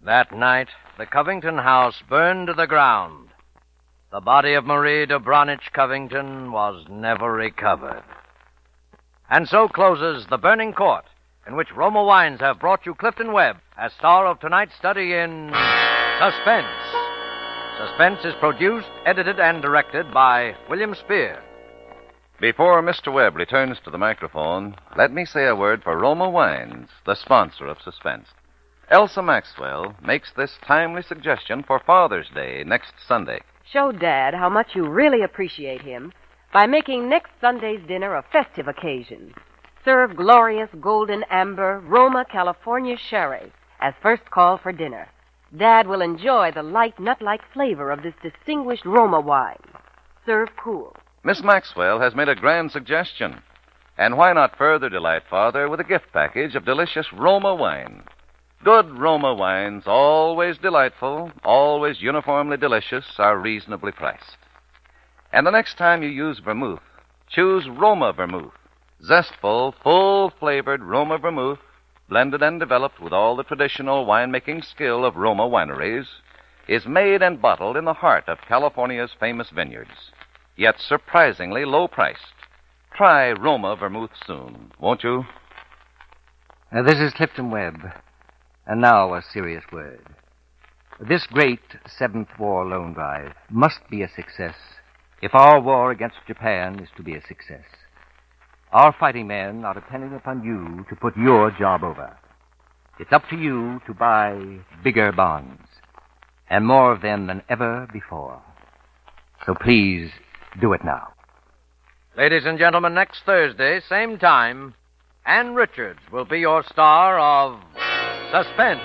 That night, the Covington house burned to the ground. The body of Marie Dobranich Covington was never recovered. And so closes The Burning Court, in which Roma Wines have brought you Clifton Webb as star of tonight's study in Suspense. Suspense is produced, edited, and directed by William Spear. Before Mr. Webb returns to the microphone, let me say a word for Roma Wines, the sponsor of Suspense. Elsa Maxwell makes this timely suggestion for Father's Day next Sunday. Show Dad how much you really appreciate him by making next Sunday's dinner a festive occasion. Serve glorious golden amber Roma California sherry as first call for dinner. Dad will enjoy the light nut-like flavor of this distinguished Roma wine. Serve cool. Miss Maxwell has made a grand suggestion. And why not further delight Father with a gift package of delicious Roma wine? Good Roma wines, always delightful, always uniformly delicious, are reasonably priced. And the next time you use vermouth, choose Roma vermouth. Zestful, full-flavored Roma vermouth, blended and developed with all the traditional winemaking skill of Roma wineries, is made and bottled in the heart of California's famous vineyards, yet surprisingly low-priced. Try Roma vermouth soon, won't you? This is Clifton Webb. And now a serious word. This great Seventh War loan drive must be a success if our war against Japan is to be a success. Our fighting men are depending upon you to put your job over. It's up to you to buy bigger bonds, and more of them than ever before. So please, do it now. Ladies and gentlemen, next Thursday, same time, Ann Richards will be your star of Suspense.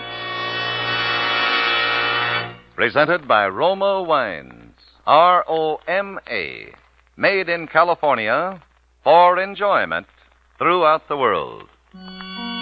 Presented by Roma Wines, R-O-M-A, made in California for enjoyment throughout the world.